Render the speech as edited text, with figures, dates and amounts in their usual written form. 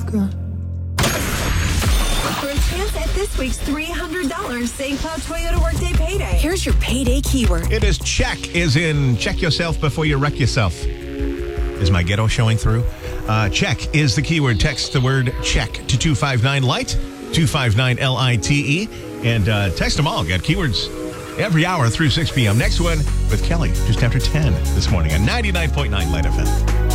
For a chance at this week's $300 St. Cloud Toyota Workday Payday. Here's your payday keyword. It is check, as in check yourself before you wreck yourself. Is my ghetto showing through? Check is the keyword. Text the word check to 259-LIGHT, 259-LITE, and text them all. Got keywords every hour through 6 p.m. Next one with Kelly, just after 10 this morning on 99.9 Light FM.